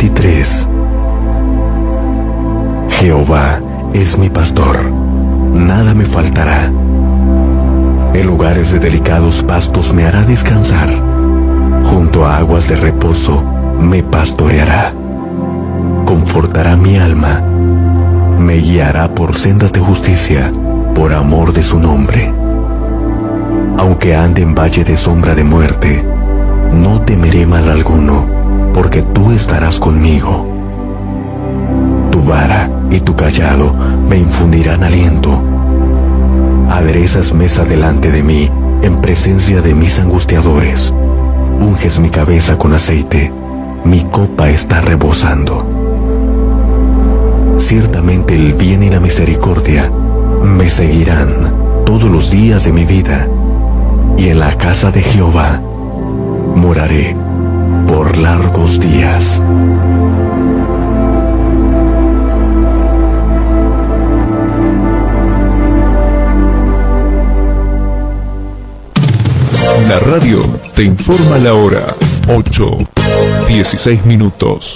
23. Jehová es mi pastor, nada me faltará. En lugares de delicados pastos me hará descansar, junto a aguas de reposo me pastoreará. Confortará mi alma, me guiará por sendas de justicia, por amor de su nombre. Aunque ande en valle de sombra de muerte, no temeré mal alguno, porque tú estarás conmigo. Tu vara y tu cayado me infundirán aliento. Aderezas mesa delante de mí, en presencia de mis angustiadores. Unges mi cabeza con aceite, mi copa está rebosando. Ciertamente el bien y la misericordia me seguirán todos los días de mi vida, y en la casa de Jehová moraré por largos días. La radio te informa la hora. 8:16.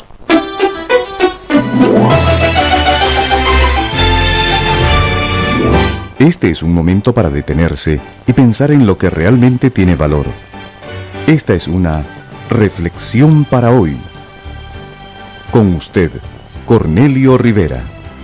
Este es un momento para detenerse y pensar en lo que realmente tiene valor. Esta es una reflexión para hoy. Con usted, Cornelio Rivera.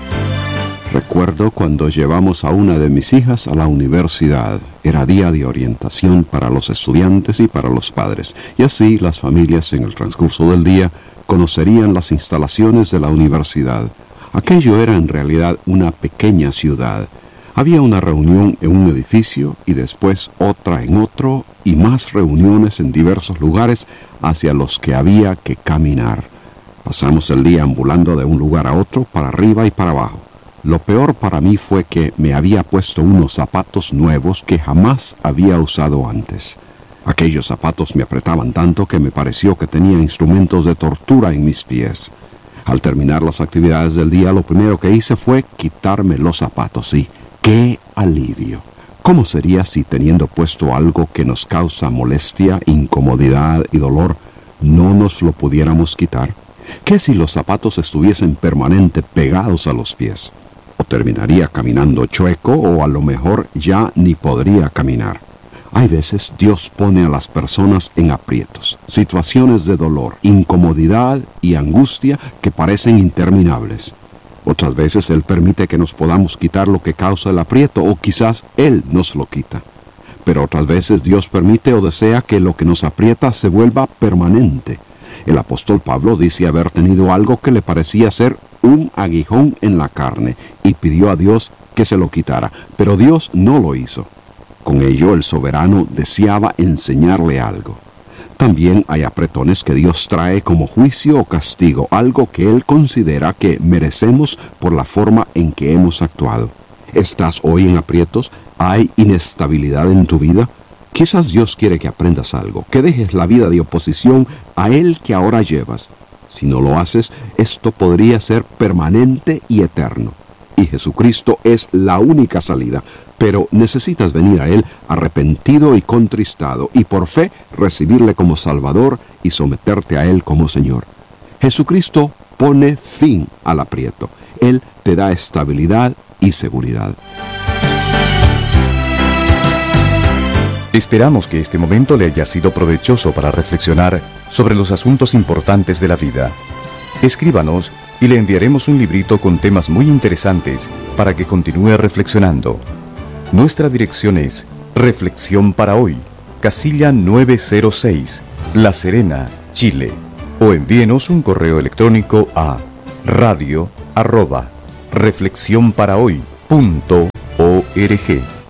Recuerdo cuando llevamos a una de mis hijas a la universidad. Era día de orientación para los estudiantes y para los padres. Y así las familias en el transcurso del día conocerían las instalaciones de la universidad. Aquello era en realidad una pequeña ciudad. Había una reunión en un edificio y después otra en otro y más reuniones en diversos lugares hacia los que había que caminar. Pasamos el día ambulando de un lugar a otro, para arriba y para abajo. Lo peor para mí fue que me había puesto unos zapatos nuevos que jamás había usado antes. Aquellos zapatos me apretaban tanto que me pareció que tenía instrumentos de tortura en mis pies. Al terminar las actividades del día, lo primero que hice fue quitarme los zapatos y ¡qué alivio! ¿Cómo sería si teniendo puesto algo que nos causa molestia, incomodidad y dolor, no nos lo pudiéramos quitar? ¿Qué si los zapatos estuviesen permanente pegados a los pies? O terminaría caminando chueco o a lo mejor ya ni podría caminar. Hay veces Dios pone a las personas en aprietos, situaciones de dolor, incomodidad y angustia que parecen interminables. Otras veces Él permite que nos podamos quitar lo que causa el aprieto o quizás Él nos lo quita. Pero otras veces Dios permite o desea que lo que nos aprieta se vuelva permanente. El apóstol Pablo dice haber tenido algo que le parecía ser un aguijón en la carne y pidió a Dios que se lo quitara, pero Dios no lo hizo. Con ello el soberano deseaba enseñarle algo. También hay apretones que Dios trae como juicio o castigo, algo que Él considera que merecemos por la forma en que hemos actuado. ¿Estás hoy en aprietos? ¿Hay inestabilidad en tu vida? Quizás Dios quiere que aprendas algo, que dejes la vida de oposición a Él que ahora llevas. Si no lo haces, esto podría ser permanente y eterno. Y Jesucristo es la única salida, pero necesitas venir a Él arrepentido y contristado, y por fe recibirle como Salvador y someterte a Él como Señor. Jesucristo pone fin al aprieto. Él te da estabilidad y seguridad. Esperamos que este momento le haya sido provechoso para reflexionar sobre los asuntos importantes de la vida. Escríbanos y le enviaremos un librito con temas muy interesantes para que continúe reflexionando. Nuestra dirección es Reflexión para Hoy, casilla 906, La Serena, Chile. O envíenos un correo electrónico a radio@reflexionparahoy.org.